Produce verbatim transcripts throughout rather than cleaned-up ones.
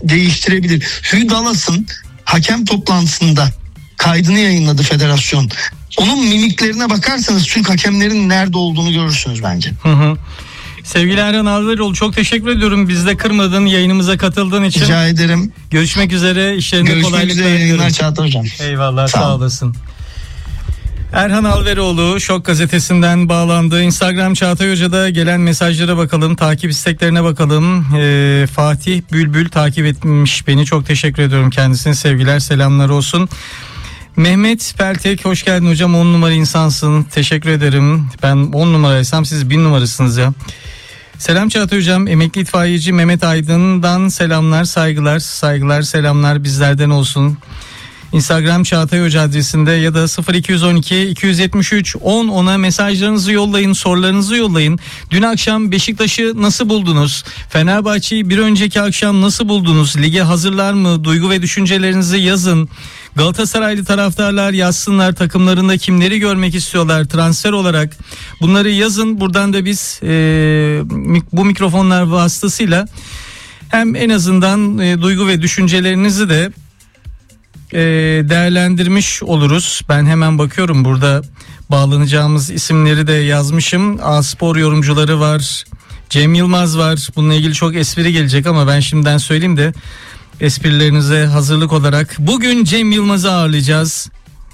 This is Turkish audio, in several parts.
değiştirebilir. Hugh Dallas'ın hakem toplantısında kaydını yayınladı federasyon. Onun mimiklerine bakarsanız Türk hakemlerin nerede olduğunu görürsünüz bence. Hı hı. Sevgili Erhan Alveroğlu, çok teşekkür ediyorum. Biz de kırmadın, yayınımıza katıldığın için. Rica ederim. Görüşmek üzere. İşlerinde Görüşmek kolaylıklar üzere. diliyorum. Çağatay Hocam. Eyvallah, sağ, sağ olasın. Erhan Alveroğlu Şok Gazetesi'nden bağlandı. Instagram Çağatay Hoca'da gelen mesajlara bakalım. Takip isteklerine bakalım. Ee, Fatih Bülbül takip etmiş beni. Çok teşekkür ediyorum kendisine. Sevgiler, selamlar olsun. Mehmet Peltek, hoş geldin hocam. on numara insansın. Teşekkür ederim. Ben on numaraysam siz bin numarasınız ya. Selam Çağatay hocam. Emekli itfaiyeci Mehmet Aydın'dan selamlar, saygılar, saygılar, selamlar bizlerden olsun. Instagram Çağatay Hoca adresinde ya da sıfır iki on iki iki yetmiş üç on ona mesajlarınızı yollayın, sorularınızı yollayın. Dün akşam Beşiktaş'ı nasıl buldunuz? Fenerbahçe'yi bir önceki akşam nasıl buldunuz? Lige hazırlar mı? Duygu ve düşüncelerinizi yazın. Galatasaraylı taraftarlar yazsınlar, takımlarında kimleri görmek istiyorlar transfer olarak. Bunları yazın. Buradan da biz e, bu mikrofonlar vasıtasıyla hem en azından e, duygu ve düşüncelerinizi de e, değerlendirmiş oluruz. Ben hemen bakıyorum, burada bağlanacağımız isimleri de yazmışım. A-Spor yorumcuları var. Cem Yılmaz var. Bununla ilgili çok espri gelecek ama ben şimdiden söyleyeyim de esprilerinize hazırlık olarak. Bugün Cem Yılmaz'ı ağırlayacağız.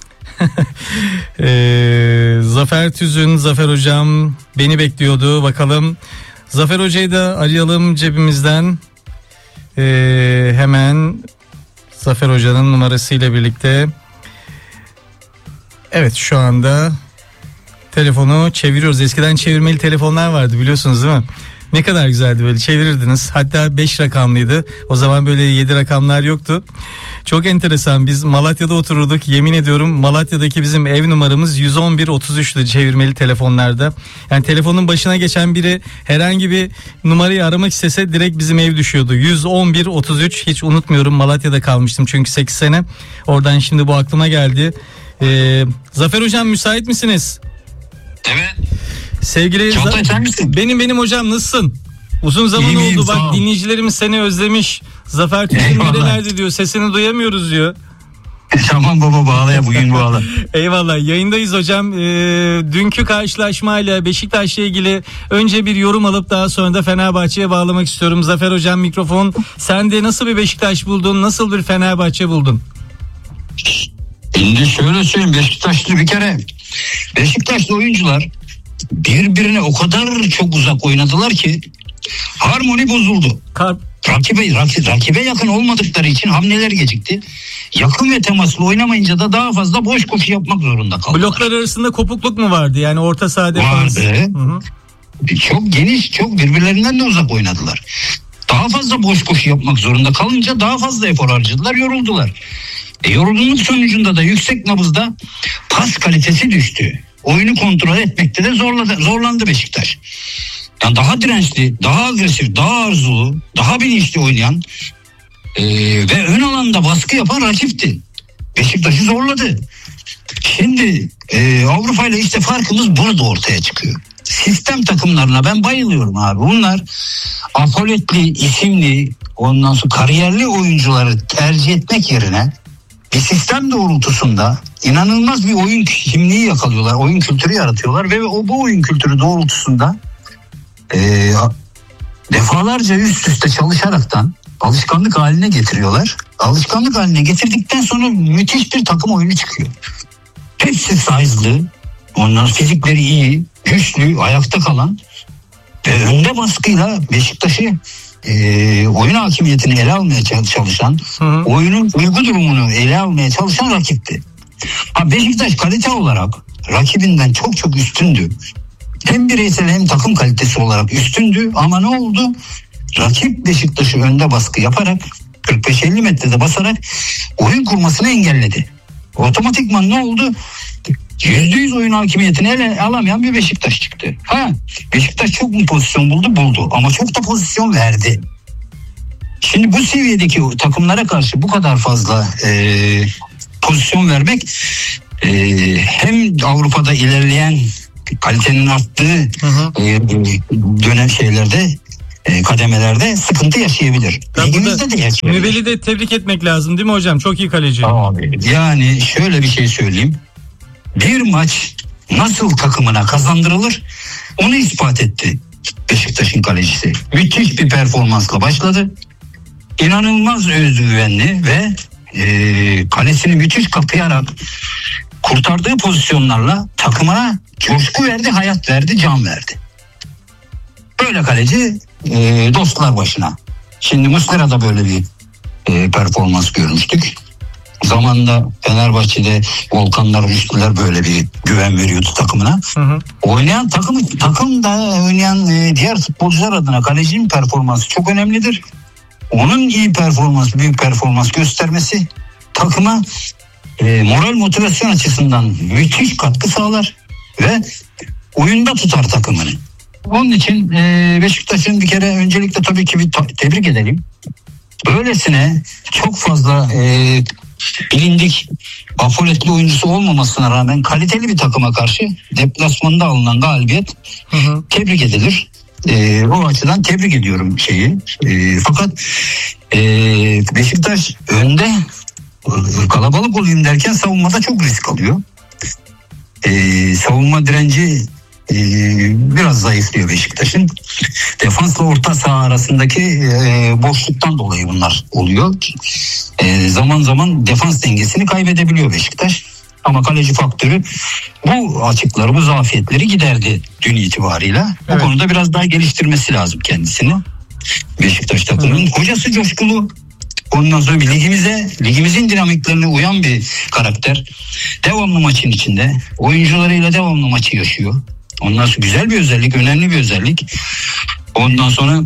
ee, Zafer Tüzün, Zafer Hocam beni bekliyordu. Bakalım Zafer Hoca'yı da arayalım cebimizden. Ee, hemen Zafer Hoca'nın numarasıyla birlikte. Evet, şu anda telefonu çeviriyoruz. Eskiden çevirmeli telefonlar vardı, biliyorsunuz değil mi? Ne kadar güzeldi, böyle çevirirdiniz. Hatta beş rakamlıydı. O zaman böyle yedi rakamlar yoktu. Çok enteresan. Biz Malatya'da otururduk. Yemin ediyorum Malatya'daki bizim ev numaramız yüz on bir otuz üç'tü çevirmeli telefonlarda. Yani telefonun başına geçen biri herhangi bir numarayı aramak istese direkt bizim ev düşüyordu. yüz on bir otuz üç, hiç unutmuyorum. Malatya'da kalmıştım çünkü sekiz sene. Oradan şimdi bu aklıma geldi. Ee, Zafer Hocam, müsait misiniz? Evet. Sevgili Çağatay, sen misin? Benim benim hocam, nasılsın? Uzun zaman İyiyim, oldu. iyiyim, Bak, dinleyicilerimiz seni özlemiş. Zafer Tüzün nerelerde diyor. Sesini duyamıyoruz diyor. Tamam baba, bağla ya, bugün bağla. Eyvallah, yayındayız hocam. Ee, dünkü karşılaşmayla Beşiktaş'la ilgili önce bir yorum alıp daha sonra da Fenerbahçe'ye bağlamak istiyorum. Zafer Hocam, mikrofon sende. Nasıl bir Beşiktaş buldun? Nasıl bir Fenerbahçe buldun? Şimdi şöyle söyleyeyim, Beşiktaşlı bir kere Beşiktaşlı oyuncular birbirine o kadar çok uzak oynadılar ki harmoni bozuldu. Kar- Rakibe, rakibe, rakibe yakın olmadıkları için hamleler gecikti. Yakın ve temaslı oynamayınca da daha fazla boş koşu yapmak zorunda kaldılar. Bloklar arasında kopukluk mu vardı? Yani orta saha defans. Vardı. Hı hı. Çok geniş, çok birbirlerinden de uzak oynadılar. Daha fazla boş koşu yapmak zorunda kalınca daha fazla efor harcadılar, yoruldular. E, yorgunluk sonucunda da yüksek nabızda pas kalitesi düştü. Oyunu kontrol etmekte de zorladı, zorlandı Beşiktaş. Yani daha dirençli, daha agresif, daha arzulu, daha bilinçli oynayan e, ve ön alanda baskı yapan rakipti. Beşiktaş'ı zorladı. Şimdi e, Avrupa ile işte farkımız burada ortaya çıkıyor. Sistem takımlarına ben bayılıyorum abi. Bunlar apoletli, isimli, ondan sonra kariyerli oyuncuları tercih etmek yerine bir sistem doğrultusunda inanılmaz bir oyun kimliği yakalıyorlar. Oyun kültürü yaratıyorlar ve o bu oyun kültürü doğrultusunda e, defalarca üst üste çalışaraktan alışkanlık haline getiriyorlar. Alışkanlık haline getirdikten sonra müthiş bir takım oyunu çıkıyor. Hepsi size'lı, onların fizikleri iyi, güçlü, ayakta kalan ve önde baskıyla Beşiktaş'ı e, oyun hakimiyetini ele almaya çalışan, hı hı. oyunun uygu durumunu ele almaya çalışan rakipti. Ha, Beşiktaş kalite olarak rakibinden çok çok üstündü. Hem bireysel hem takım kalitesi olarak üstündü ama ne oldu? Rakip Beşiktaş'ı önde baskı yaparak kırk beş elli metrede basarak oyun kurmasını engelledi. Otomatikman ne oldu? yüzde yüz oyun hakimiyetini ele alamayan bir Beşiktaş çıktı. Ha, Beşiktaş çok mu pozisyon buldu? Buldu. Ama çok da pozisyon verdi. Şimdi bu seviyedeki takımlara karşı bu kadar fazla e, pozisyon vermek e, hem Avrupa'da ilerleyen kalitenin arttığı hı hı. E, dönem şeylerde e, kademelerde sıkıntı yaşayabilir. Ya Ligimizde de yaşayabilir. Nübel'i de tebrik etmek lazım değil mi hocam? Çok iyi kaleci. Abi, yani şöyle bir şey söyleyeyim. Bir maç nasıl takımına kazandırılır onu ispat etti Beşiktaş'ın kalecisi. Müthiş bir performansla başladı. İnanılmaz özgüvenli ve e, kalesini müthiş kapayarak kurtardığı pozisyonlarla takımına coşku verdi, hayat verdi, can verdi. Böyle kaleci e, dostlar başına. Şimdi Muslera'da böyle bir e, performans görmüştük. Zamanında Fenerbahçe'de Volkanlar, Rüştüler böyle bir güven veriyordu takımına. Hı hı. Oynayan takım, takımda oynayan e, diğer futbolcular adına kalecinin performansı çok önemlidir. Onun iyi performans, büyük performans göstermesi takıma e, moral motivasyon açısından müthiş katkı sağlar ve oyunda tutar takımını. Onun için e, Beşiktaş'ın bir kere öncelikle tabii ki bir ta- tebrik edelim. Böylesine çok fazla e, bilindik afoletli oyuncusu olmamasına rağmen kaliteli bir takıma karşı deplasmanda alınan galibiyet Hı hı. tebrik edilir. E, o açıdan tebrik ediyorum şeyi. E, fakat e, Beşiktaş önde e, kalabalık olayım derken savunmada çok risk alıyor. E, savunma direnci e, biraz zayıflıyor Beşiktaş'ın. Defansla orta saha arasındaki e, boşluktan dolayı bunlar oluyor. E, zaman zaman defans dengesini kaybedebiliyor Beşiktaş. Ama kaleci faktörü bu açıkları, bu zafiyetleri giderdi dün itibarıyla. Bu Evet. konuda biraz daha geliştirmesi lazım kendisini. Beşiktaş takımının. Hocası coşkulu. Ondan sonra bir ligimize, ligimizin dinamiklerine uyan bir karakter. Devamlı maçın içinde. Oyuncularıyla devamlı maçı yaşıyor. Ondan sonra güzel bir özellik, önemli bir özellik. Ondan sonra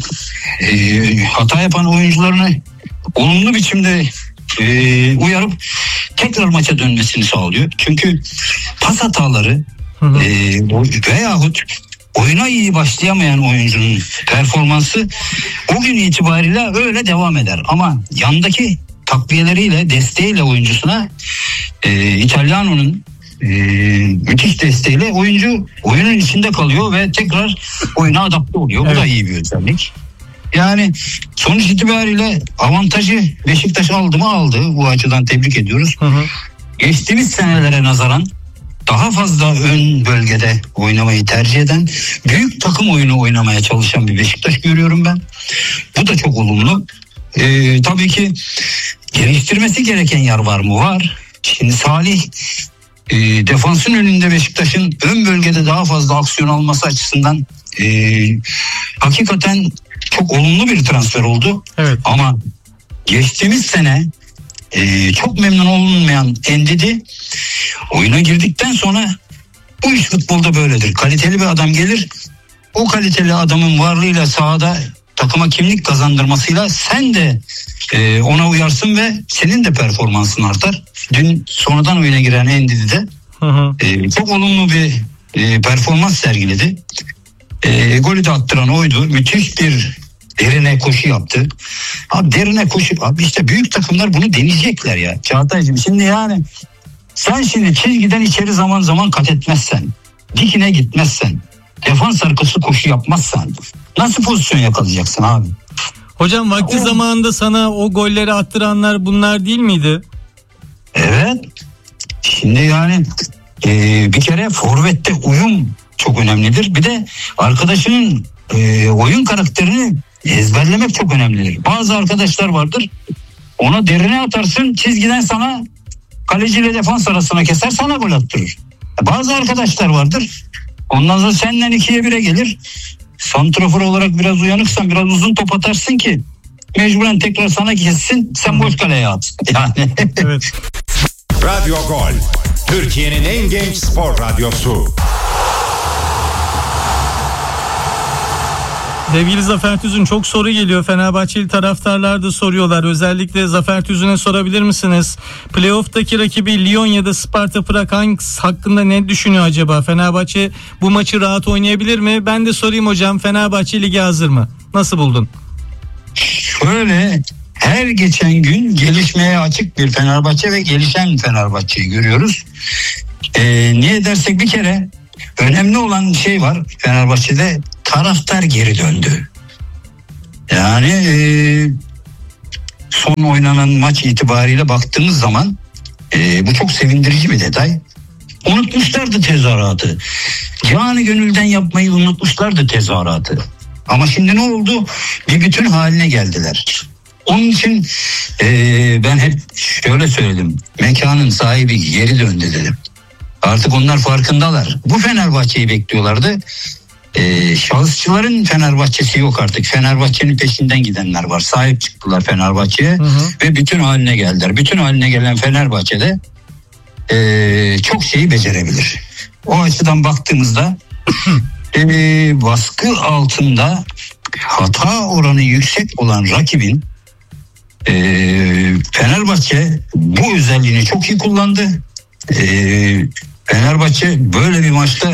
e, hata yapan oyuncularını olumlu biçimde e, uyarıp tekrar maça dönmesini sağlıyor. Çünkü pas hataları Hı hı. e, veyahut oyuna iyi başlayamayan oyuncunun performansı o gün itibariyle öyle devam eder. Ama yandaki takviyeleriyle, desteğiyle oyuncusuna e, İtalyano'nun e, müthiş desteğiyle oyuncu oyunun içinde kalıyor ve tekrar oyuna adapte oluyor. Evet. Bu da iyi bir özellik. Yani sonuç itibariyle avantajı Beşiktaş aldı mı aldı. Bu açıdan tebrik ediyoruz. Hı hı. Geçtiğimiz senelere nazaran daha fazla ön bölgede oynamayı tercih eden, büyük takım oyunu oynamaya çalışan bir Beşiktaş görüyorum ben. Bu da çok olumlu. Ee, tabii ki geliştirmesi gereken yer var mı? Var. Şimdi Salih e, defansın önünde Beşiktaş'ın ön bölgede daha fazla aksiyon alması açısından e, hakikaten çok olumlu bir transfer oldu. Evet. Ama geçtiğimiz sene e, çok memnun olunmayan Endidi oyuna girdikten sonra bu iş futbolda böyledir. Kaliteli bir adam gelir. O kaliteli adamın varlığıyla sahada takıma kimlik kazandırmasıyla sen de e, ona uyarsın ve senin de performansın artar. Dün sonradan oyuna giren Endidi de Hı hı. e, çok olumlu bir e, performans sergiledi. E, golü de attıran oydu. Müthiş bir derine koşu yaptı. Abi derine koşu, abi işte büyük takımlar bunu deneyecekler ya Çağatay'cığım. Şimdi yani sen şimdi çizgiden içeri zaman zaman kat etmezsen, dikine gitmezsen, defans arkası koşu yapmazsan nasıl pozisyon yakalayacaksın abi? Hocam vakti O- zamanında sana o golleri attıranlar bunlar değil miydi? Evet. Şimdi yani e, bir kere forvette uyum çok önemlidir. Bir de arkadaşının e, oyun karakterini ezberlemek çok önemlidir. Bazı arkadaşlar vardır. Ona derine atarsın, çizgiden sana kaleciyle defans arasına keser, sana gol attırır. Bazı arkadaşlar vardır. Ondan sonra senden ikiye bire gelir. Santrafor olarak biraz uyanıksan biraz uzun top atarsın ki mecburen tekrar sana kessin, sen boş kaleye at. Yani Evet. Radyo Gol, Türkiye'nin en genç spor radyosu. Sevgili Zafer Tüzün, çok soru geliyor. Fenerbahçeli taraftarlar da soruyorlar. Özellikle Zafer Tüzün'e sorabilir misiniz? Playoff'taki rakibi Lyon ya da Sparta Prag hangisi hakkında ne düşünüyor acaba? Fenerbahçe bu maçı rahat oynayabilir mi? Ben de sorayım hocam, Fenerbahçe lige hazır mı? Nasıl buldun? şöyle her geçen gün gelişmeye açık bir Fenerbahçe ve gelişen Fenerbahçe'yi görüyoruz. Ee, niye dersek bir kere önemli olan şey var Fenerbahçe'de, taraftar geri döndü. Yani e, son oynanan maç itibariyle baktığımız zaman e, bu çok sevindirici bir detay. Unutmuşlardı tezahüratı. Canı gönülden yapmayı unutmuşlardı tezahüratı. Ama şimdi ne oldu? Bir bütün haline geldiler. Onun için e, ben hep şöyle söyledim. Mekanın sahibi geri döndü dedim. Artık onlar farkındalar. Bu Fenerbahçe'yi bekliyorlardı. Ee, şahısçıların Fenerbahçe'si yok artık. Fenerbahçe'nin peşinden gidenler var. Sahip çıktılar Fenerbahçe'ye hı hı. ve bütün haline geldiler. Bütün haline gelen Fenerbahçe'de ee, çok şeyi becerebilir. O açıdan baktığımızda ee, baskı altında hata oranı yüksek olan rakibin ee, Fenerbahçe bu özelliğini çok iyi kullandı. Ee, Fenerbahçe böyle bir maçta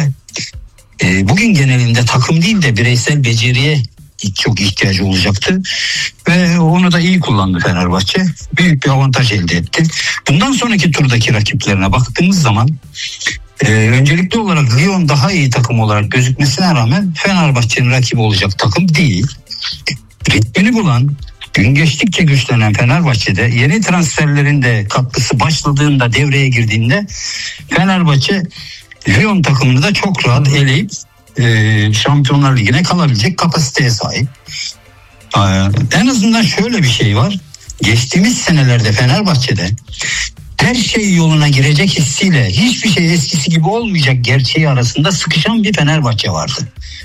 e, bugün genelinde takım değil de bireysel beceriye çok ihtiyacı olacaktı ve onu da iyi kullandı Fenerbahçe. Büyük bir avantaj elde etti. Bundan sonraki turdaki rakiplerine baktığımız zaman e, öncelikli olarak Lyon daha iyi takım olarak gözükmesine rağmen Fenerbahçe'nin rakibi olacak takım değil. Ritmini bulan, gün geçtikçe güçlenen Fenerbahçe'de yeni transferlerin de katkısı başladığında, devreye girdiğinde Fenerbahçe Lyon takımını da çok rahat eleyip e, Şampiyonlar Ligi'ne kalabilecek kapasiteye sahip. E, en azından şöyle bir şey var. Geçtiğimiz senelerde Fenerbahçe'de her şey yoluna girecek hissiyle hiçbir şey eskisi gibi olmayacak gerçeği arasında sıkışan bir Fenerbahçe vardı.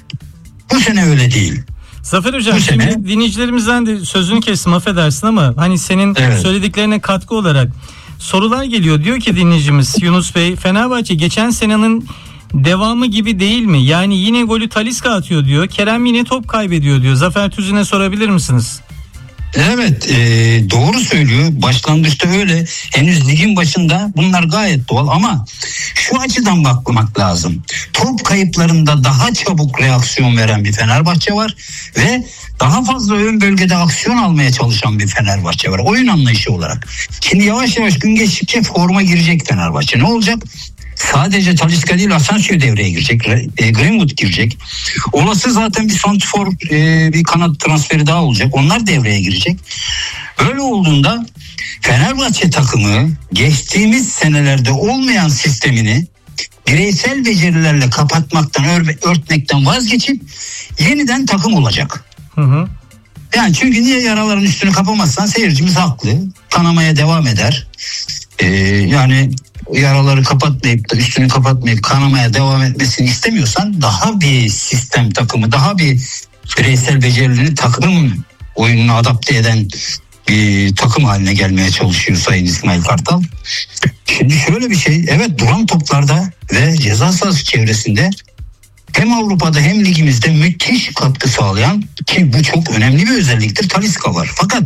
Bu sene öyle değil. Zafer Hocam, Bu şimdi sene... dinleyicilerimizden de sözünü kestim, affedersin ama hani senin evet. söylediklerine katkı olarak sorular geliyor. Diyor ki dinleyicimiz Yunus Bey, Fenerbahçe geçen senenin devamı gibi değil mi? Yani yine golü Talisca atıyor diyor. Kerem yine top kaybediyor diyor. Zafer Tüzün'e sorabilir misiniz? Evet, e, doğru söylüyor. Başlangıçta öyle. Henüz ligin başında bunlar gayet doğal ama şu açıdan bakmak lazım. Top kayıplarında daha çabuk reaksiyon veren bir Fenerbahçe var ve daha fazla ön bölgede aksiyon almaya çalışan bir Fenerbahçe var. Oyun anlayışı olarak. Şimdi yavaş yavaş gün geçtikçe forma girecek Fenerbahçe. Ne olacak? Sadece Talisca değil, Asensio devreye girecek. E, Greenwood girecek. Olası zaten bir santrfor, e, bir kanat transferi daha olacak. Onlar devreye girecek. Öyle olduğunda Fenerbahçe takımı geçtiğimiz senelerde olmayan sistemini bireysel becerilerle kapatmaktan, ör- örtmekten vazgeçip yeniden takım olacak. Hı hı. Yani çünkü niye yaraların üstünü kapamazsan seyircimiz haklı. Kanamaya devam eder. Ee, yani yaraları kapatmayıp da üstünü kapatmayıp kanamaya devam etmesini istemiyorsan daha bir sistem takımı, daha bir bireysel becerilerini takım oyununa adapte eden bir takım haline gelmeye çalışıyor Sayın İsmail Kartal. Şimdi şöyle bir şey, evet, duran toplarda ve ceza sahası çevresinde hem Avrupa'da hem ligimizde müthiş katkı sağlayan, ki bu çok önemli bir özelliktir, Talisca var. Fakat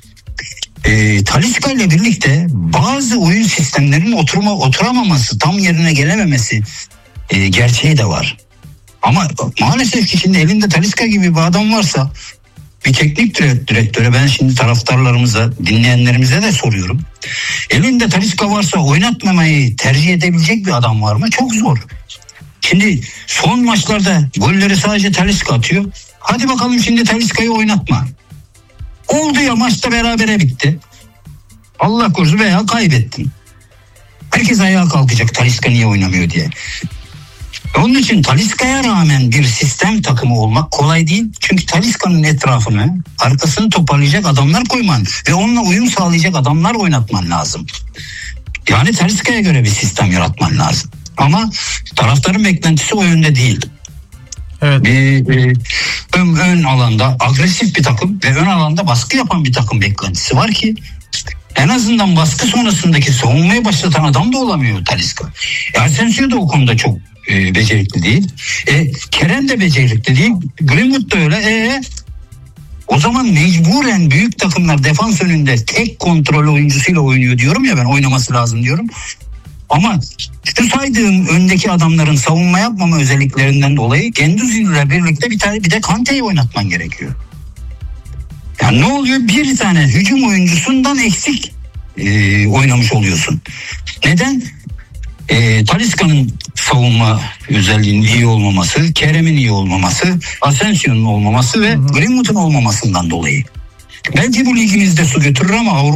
e, Talisca ile birlikte bazı oyun sistemlerinin oturma oturamaması, tam yerine gelememesi e, gerçeği de var. Ama maalesef ki şimdi elinde Talisca gibi bir adam varsa, bir teknik direktöre, ben şimdi taraftarlarımıza, dinleyenlerimize de soruyorum. Elinde Talisca varsa oynatmamayı tercih edebilecek bir adam var mı? Çok zor. Şimdi son maçlarda golleri sadece Talisca atıyor. Hadi bakalım şimdi Talisca'yı oynatma. Oldu ya, maçta berabere bitti. Allah korusun veya kaybettin. Herkes ayağa kalkacak Talisca niye oynamıyor diye. Onun için Talisca'ya rağmen bir sistem takımı olmak kolay değil. Çünkü Talisca'nın etrafını, arkasını toparlayacak adamlar koyman ve onunla uyum sağlayacak adamlar oynatman lazım. Yani Talisca'ya göre bir sistem yaratman lazım. Ama taraftarın beklentisi o yönde değil. Evet. Bir, bir ön, ön alanda agresif bir takım ve ön alanda baskı yapan bir takım beklentisi var ki en azından baskı sonrasındaki savunmayı başlatan adam da olamıyor Talisca. Asensio da o konuda çok e, becerikli değil. E, Kerem de becerikli değil. Greenwood da öyle. E, o zaman mecburen büyük takımlar defans önünde tek kontrol oyuncusuyla oynuyor diyorum ya, ben oynaması lazım diyorum. Ama şu saydığım öndeki adamların savunma yapmama özelliklerinden dolayı Guendouzi ile birlikte bir tane bir de Kante'yi oynatman gerekiyor. Yani ne oluyor? Bir tane hücum oyuncusundan eksik e, oynamış oluyorsun. Neden? E, Talisca'nın savunma özelliğinin iyi olmaması, Kerem'in iyi olmaması, Asensio'nun olmaması ve Greenwood'un olmamasından dolayı. Belki bu ligimizde su götürür ama